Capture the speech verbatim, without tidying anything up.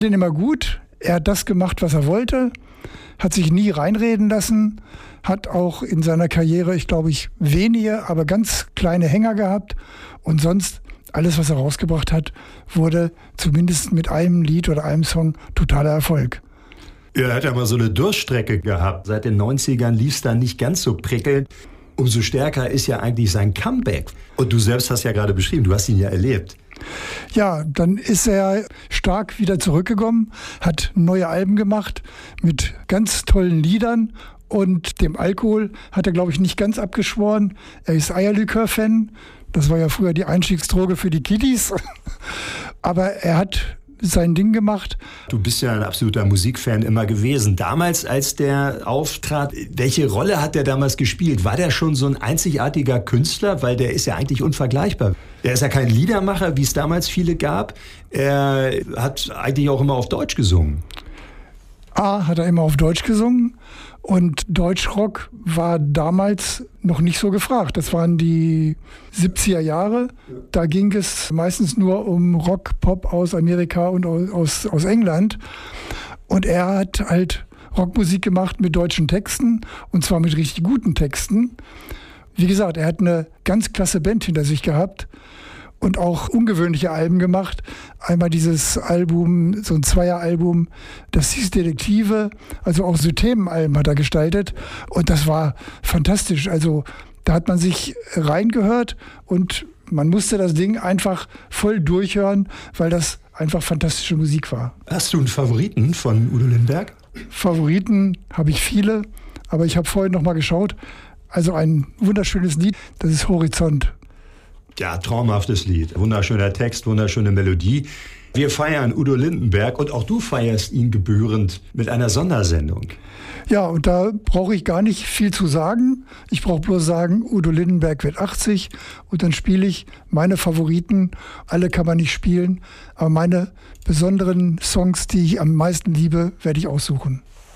Den immer gut. Er hat das gemacht, was er wollte, hat sich nie reinreden lassen, hat auch in seiner Karriere, ich glaube, ich wenige, aber ganz kleine Hänger gehabt. Und sonst, alles, was er rausgebracht hat, wurde zumindest mit einem Lied oder einem Song totaler Erfolg. Er hat ja mal so eine Durststrecke gehabt. Seit den neunzigern lief es dann nicht ganz so prickelnd. Umso stärker ist ja eigentlich sein Comeback. Und du selbst hast ja gerade beschrieben, du hast ihn ja erlebt. Ja, dann ist er stark wieder zurückgekommen, hat neue Alben gemacht mit ganz tollen Liedern und dem Alkohol hat er, glaube ich, nicht ganz abgeschworen. Er ist Eierlikör-Fan, das war ja früher die Einstiegsdroge für die Kiddies, aber er hat sein Ding gemacht. Du bist ja ein absoluter Musikfan immer gewesen. Damals, als der auftrat, welche Rolle hat der damals gespielt? War der schon so ein einzigartiger Künstler? Weil der ist ja eigentlich unvergleichbar. Der ist ja kein Liedermacher, wie es damals viele gab. Er hat eigentlich auch immer auf Deutsch gesungen. A, hat er immer auf Deutsch gesungen und Deutschrock war damals noch nicht so gefragt. Das waren die siebziger Jahre. Da ging es meistens nur um Rock, Pop aus Amerika und aus, aus England. Und er hat halt Rockmusik gemacht mit deutschen Texten und zwar mit richtig guten Texten. Wie gesagt, er hat eine ganz klasse Band hinter sich gehabt und auch ungewöhnliche Alben gemacht. Einmal dieses Album, so ein Zweieralbum, das hieß Detektive, also auch so Themenalben hat er gestaltet und das war fantastisch. Also da hat man sich reingehört und man musste das Ding einfach voll durchhören, weil das einfach fantastische Musik war. Hast du einen Favoriten von Udo Lindenberg? Favoriten habe ich viele, aber ich habe vorhin noch mal geschaut. Also ein wunderschönes Lied, das ist Horizont. Ja, traumhaftes Lied. Wunderschöner Text, wunderschöne Melodie. Wir feiern Udo Lindenberg und auch du feierst ihn gebührend mit einer Sondersendung. Ja, und da brauche ich gar nicht viel zu sagen. Ich brauche bloß sagen, Udo Lindenberg wird achtzig und dann spiele ich meine Favoriten. Alle kann man nicht spielen, aber meine besonderen Songs, die ich am meisten liebe, werde ich aussuchen.